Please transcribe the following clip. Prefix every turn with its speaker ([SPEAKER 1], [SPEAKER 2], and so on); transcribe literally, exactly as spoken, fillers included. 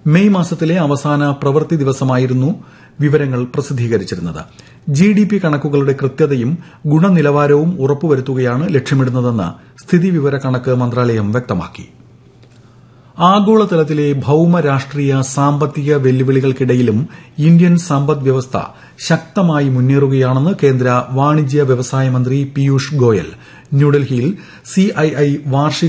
[SPEAKER 1] May മാസത്തിലെ അവസാന പ്രവൃത്തി ദിവസമായിരുന്നു വിവരങ്ങൾ പ്രസിദ്ധീകരിച്ചിരുന്നത്. ജിഡിപി കണക്കുകളുടെ കൃത്യതയും ഗുണനിലവാരവും ഉറപ്പുവരുത്തുകയാണ് ലക്ഷ്യമിടുന്നതെന്ന് സ്ഥിതിവിവര കണക്ക് മന്ത്രാലയം വ്യക്തമാക്കി. ആഗോളതലത്തിലെ ഭൌമ രാഷ്ട്രീയ സാമ്പത്തിക വെല്ലുവിളികൾക്കിടയിലും ഇന്ത്യൻ സമ്പദ് വ്യവസ്ഥ ശക്തമായി മുന്നേറുകയാണെന്ന് കേന്ദ്ര വാണിജ്യ വ്യവസായ മന്ത്രി പീയൂഷ് ഗോയൽ ന്യൂഡൽഹിയിൽ സിഐഐ വാർഷിക